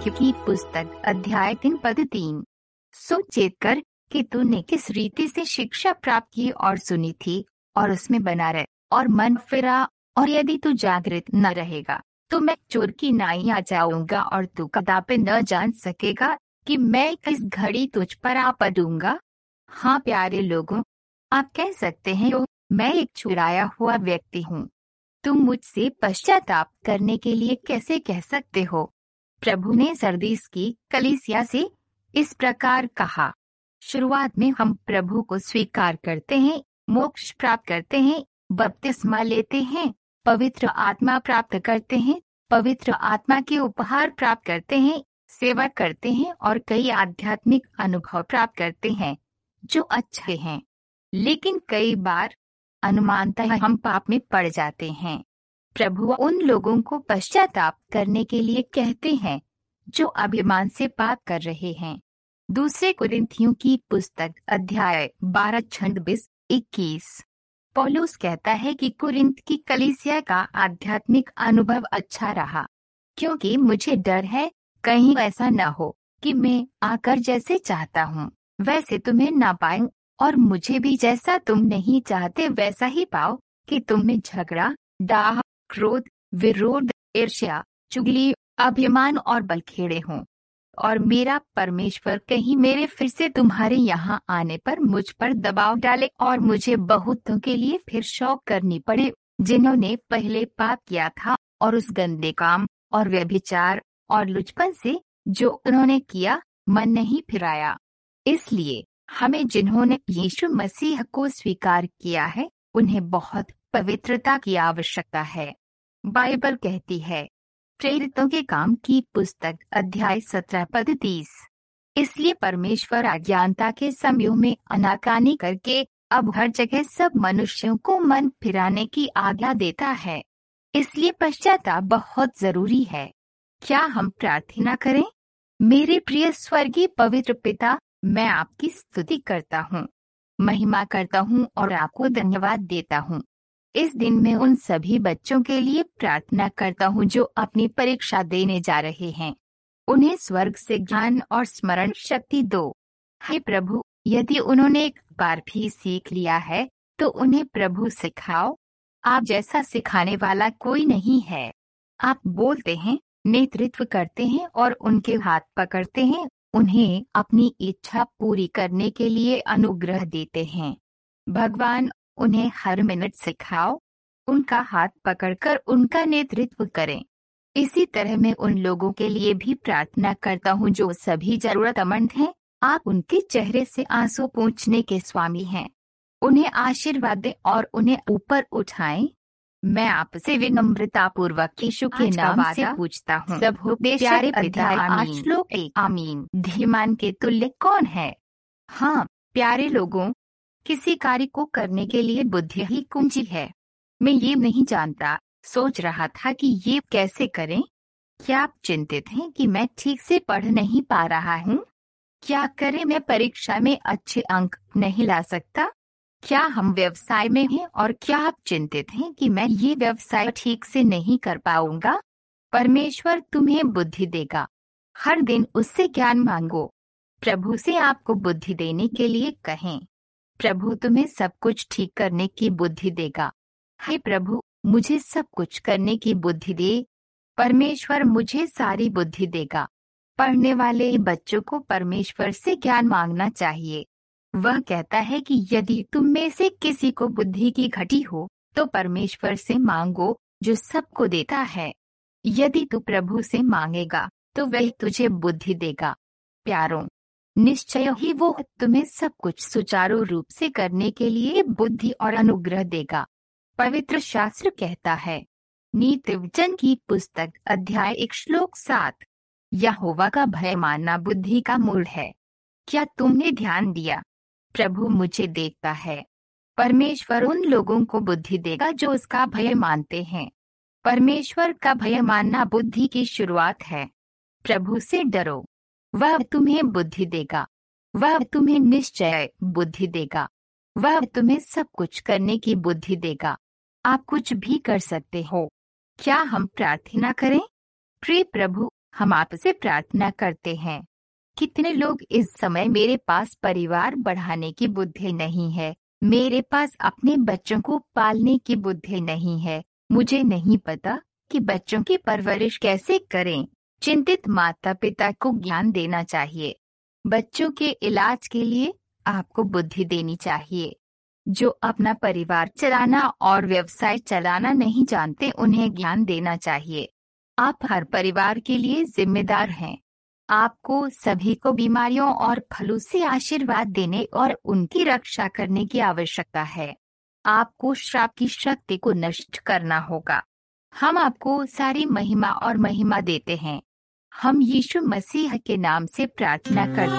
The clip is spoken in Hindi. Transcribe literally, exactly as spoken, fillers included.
मत्थयु की पुस्तक अध्याय तीन पद तीन। सो चेत कर कि तूने किस रीति से शिक्षा प्राप्त की और सुनी थी, और उसमें बना रह और मन फिरा। और यदि तू जागृत न रहेगा तो मैं चोर की नाई आ जाऊंगा, और तू कदापि न जान सकेगा कि मैं किस घड़ी तुझ पर आ पड़ूंगा। हाँ प्यारे लोगों, आप कह सकते हैं ओ, मैं एक चुराया हुआ व्यक्ति हूँ। तुम मुझसे पश्चाताप करने के लिए कैसे कह सकते हो? प्रभु ने सरदीस की कलीसिया से इस प्रकार कहा, शुरुआत में हम प्रभु को स्वीकार करते हैं, मोक्ष प्राप्त करते हैं, बपतिस्मा लेते हैं, पवित्र आत्मा प्राप्त करते हैं, पवित्र आत्मा के उपहार प्राप्त करते हैं, सेवा करते हैं और कई आध्यात्मिक अनुभव प्राप्त करते हैं जो अच्छे हैं। लेकिन कई बार अनुमानतः हम पाप में पड़ जाते हैं। प्रभु उन लोगों को पश्चाताप करने के लिए कहते हैं जो अभिमान से पाप कर रहे हैं। दूसरे कुरिन्थियों की पुस्तक अध्याय बारह छंद बीस इक्कीस। पौलुस कहता है कि कुरिन्थ की कलीसिया का आध्यात्मिक अनुभव अच्छा रहा, क्योंकि मुझे डर है कहीं ऐसा न हो कि मैं आकर जैसे चाहता हूँ वैसे तुम्हें ना पाऊं, और मुझे भी जैसा तुम नहीं चाहते वैसा ही पाओ, कि तुम में झगड़ा, डाह, क्रोध, विरोध, ईर्ष्या, चुगली, अभिमान और बलखेड़े हों। और मेरा परमेश्वर कहीं मेरे फिर से तुम्हारे यहाँ आने पर मुझ पर दबाव डाले और मुझे बहुतों के लिए फिर शौक करनी पड़े, जिन्होंने पहले पाप किया था, और उस गंदे काम और व्यभिचार और लुचपन से जो उन्होंने किया मन नहीं फिराया। इसलिए हमें जिन्होंने यीशु मसीह को स्वीकार किया है उन्हें बहुत पवित्रता की आवश्यकता है। बाइबल कहती है, प्रेरितों के काम की पुस्तक अध्याय सत्रह पद तीस। इसलिए परमेश्वर अज्ञानता के समयों में आनाकानी करके अब हर जगह सब मनुष्यों को मन फिराने की आज्ञा देता है। इसलिए पश्चाताप बहुत जरूरी है। क्या हम प्रार्थना करें? मेरे प्रिय स्वर्गीय पवित्र पिता, मैं आपकी स्तुति करता हूँ, महिमा करता हूँ और आपको धन्यवाद देता हूँ। इस दिन मैं उन सभी बच्चों के लिए प्रार्थना करता हूँ जो अपनी परीक्षा देने जा रहे हैं। उन्हें स्वर्ग से ज्ञान और स्मरण शक्ति दो। हे प्रभु, यदि उन्होंने एक बार भी सीख लिया है तो उन्हें प्रभु सिखाओ। आप जैसा सिखाने वाला कोई नहीं है। आप बोलते हैं, नेतृत्व करते हैं और उनके हाथ पकड़ते हैं, उन्हें अपनी इच्छा पूरी करने के लिए अनुग्रह देते हैं। भगवान, उन्हें हर मिनट सिखाओ, उनका हाथ पकड़कर उनका नेतृत्व करें। इसी तरह मैं उन लोगों के लिए भी प्रार्थना करता हूँ जो सभी जरूरतमंद हैं। आप उनके चेहरे से आंसू पोंछने के स्वामी हैं। उन्हें आशीर्वाद दें और उन्हें ऊपर उठाएं। मैं आपसे विनम्रता पूर्वक यीशु के नाम से पूछता हूँ, सब प्यारे पिता, आमीन। श्लोक एक, आमीन। धीमान के तुल्य कौन है? हाँ प्यारे लोगों, किसी कार्य को करने के लिए बुद्धि ही कुंजी है। मैं ये नहीं जानता, सोच रहा था कि ये कैसे करें। क्या आप चिंतित हैं कि मैं ठीक से पढ़ नहीं पा रहा हूँ? क्या करें, मैं परीक्षा में अच्छे अंक नहीं ला सकता? क्या हम व्यवसाय में हैं और क्या आप चिंतित हैं कि मैं ये व्यवसाय ठीक से नहीं कर पाऊंगा? परमेश्वर तुम्हें बुद्धि देगा। हर दिन उससे ज्ञान मांगो। प्रभु से आपको बुद्धि देने के लिए कहें। प्रभु तुम्हें सब कुछ ठीक करने की बुद्धि देगा। हे प्रभु, मुझे सब कुछ करने की बुद्धि दे। परमेश्वर मुझे सारी बुद्धि देगा। पढ़ने वाले बच्चों को परमेश्वर से ज्ञान मांगना चाहिए। वह कहता है कि यदि तुम में से किसी को बुद्धि की घटी हो तो परमेश्वर से मांगो जो सबको देता है। यदि तू प्रभु से मांगेगा तो वह तुझे बुद्धि देगा। प्यारों, निश्चय ही वो तुम्हें सब कुछ सुचारू रूप से करने के लिए बुद्धि और अनुग्रह देगा। पवित्र शास्त्र कहता है, नीति वचन की पुस्तक अध्याय एक श्लोक सात, यहोवा का भय मानना बुद्धि का मूल है। क्या तुमने ध्यान दिया? प्रभु मुझे देखता है। परमेश्वर उन लोगों को बुद्धि देगा जो उसका भय मानते हैं। परमेश्वर का भय मानना बुद्धि की शुरुआत है। प्रभु से डरो, वह तुम्हें बुद्धि देगा। वह तुम्हें निश्चय बुद्धि देगा। वह तुम्हें सब कुछ करने की बुद्धि देगा। आप कुछ भी कर सकते हो। क्या हम प्रार्थना करें? प्रिय प्रभु, हम आपसे प्रार्थना करते हैं। कितने लोग इस समय मेरे पास परिवार बढ़ाने की बुद्धि नहीं है, मेरे पास अपने बच्चों को पालने की बुद्धि नहीं है, मुझे नहीं पता कि बच्चों की परवरिश कैसे करें। चिंतित माता पिता को ज्ञान देना चाहिए। बच्चों के इलाज के लिए आपको बुद्धि देनी चाहिए। जो अपना परिवार चलाना और व्यवसाय चलाना नहीं जानते, उन्हें ज्ञान देना चाहिए। आप हर परिवार के लिए जिम्मेदार हैं। आपको सभी को बीमारियों और फलों से आशीर्वाद देने और उनकी रक्षा करने की आवश्यकता है। आपको श्राप की शक्ति को नष्ट करना होगा। हम आपको सारी महिमा और महिमा देते हैं। हम यीशु मसीह के नाम से प्रार्थना करते